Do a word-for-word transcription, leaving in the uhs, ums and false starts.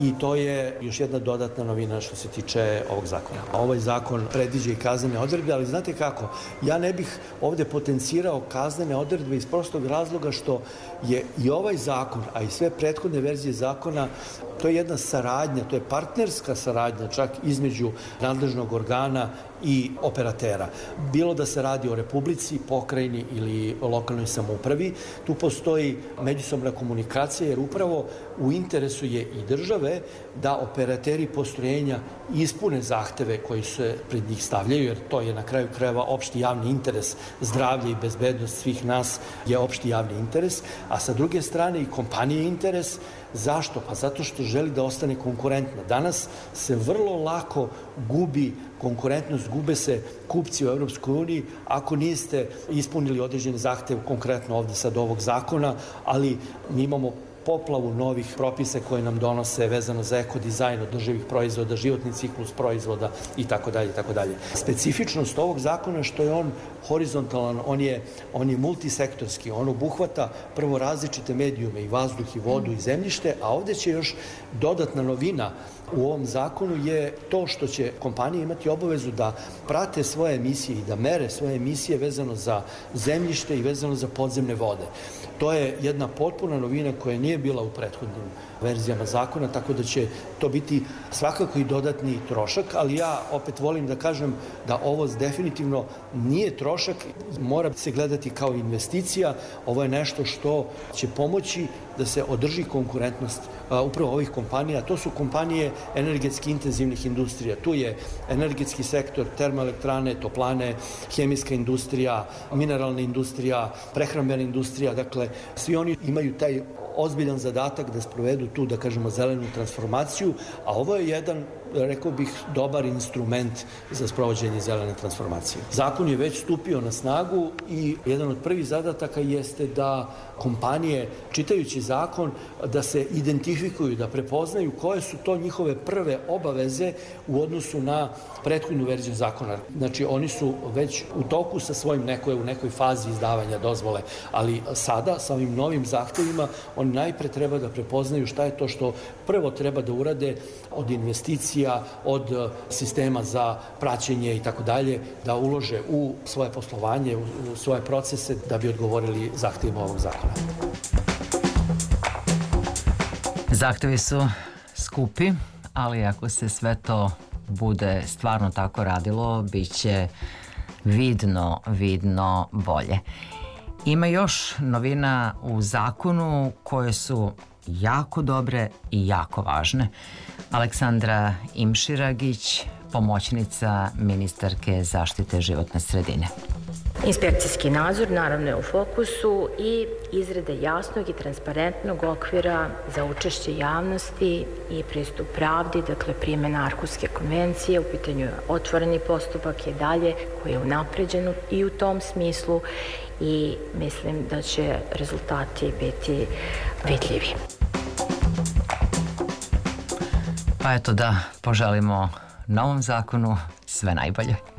I to je još jedna dodatna novina što se tiče ovog zakona. Ovaj zakon predviđa i kaznene odredbe, ali znate kako, ja ne bih ovde potencirao kaznene odredbe iz prostog razloga što je i ovaj zakon, a i sve prethodne verzije zakona, to je jedna saradnja, to je partnerska saradnja čak između nadležnog organa i operatera. Bilo da se radi o republici, pokrajini ili lokalnoj samoupravi, tu postoji međusobna komunikacija jer upravo u interesu je i države da operateri postrojenja ispune zahteve koji se pred njih stavljaju, jer to je na kraju krajeva opšti javni interes, zdravlje i bezbednost svih nas je opšti javni interes, a sa druge strane i kompanije interes. Zašto? Pa zato što želi da ostane konkurentna. Danas se vrlo lako gubi konkurentnost, gube se kupci u Evropskoj uniji ako niste ispunili određene zahteve, konkretno ovde sad ovog zakona, ali mi imamo poplavu novih propisa koje nam donose vezano za ekodizajn održivih proizvoda, životni ciklus proizvoda i tako dalje i tako dalje. Specifičnost ovog zakona što je on horizontalan, on je, on je multisektorski, on obuhvata prvo različite medijume i vazduh i vodu i zemljište, a ovde će još dodatna novina u ovom zakonu je to što će kompanije imati obavezu da prate svoje emisije i da mere svoje emisije vezano za zemljište i vezano za podzemne vode. To je jedna potpuna novina koja nije bila u prethodnim verzijama zakona, tako da će to biti svakako i dodatni trošak, ali ja opet volim da kažem da ovo definitivno nije trošak, mora se gledati kao investicija, ovo je nešto što će pomoći da se održi konkurentnost upravo ovih kompanija. To su kompanije energetski intenzivnih industrija. Tu je energetski sektor, termoelektrane, toplane, hemijska industrija, mineralna industrija, prehrambena industrija. Dakle, svi oni imaju taj ozbiljan zadatak da sprovedu tu, da kažemo, zelenu transformaciju, a ovo je jedan, rekao bih, dobar instrument za sprovođenje zelene transformacije. Zakon je već stupio na snagu i jedan od prvih zadataka jeste da kompanije, čitajući zakon, da se identifikuju, da prepoznaju koje su to njihove prve obaveze u odnosu na prethodnu verziju zakona. Znači, oni su već u toku sa svojim nekoj, u nekoj fazi izdavanja dozvole, ali sada, sa ovim novim zahtevima, oni najpre treba da prepoznaju šta je to što prvo treba da urade od investicija, od sistema za praćenje i tako dalje, da ulože u svoje poslovanje, u svoje procese da bi odgovorili zahtevima ovog zakona. Zahtevi su skupi, ali ako se sve to bude stvarno tako radilo, bit će vidno, vidno bolje. Ima još novina u zakonu koje su jako dobre i jako važne. Aleksandra Imširagić, pomoćnica ministarke zaštite životne sredine. Inspekcijski nadzor naravno je u fokusu i izrade jasnog i transparentnog okvira za učešće javnosti i pristup pravdi, dakle primjena Arhuske konvencije, u pitanju je otvoreni postupak je dalje koji je unapređen i u tom smislu i mislim da će rezultati biti vidljivi. Pa eto da poželimo novom zakonu sve najbolje.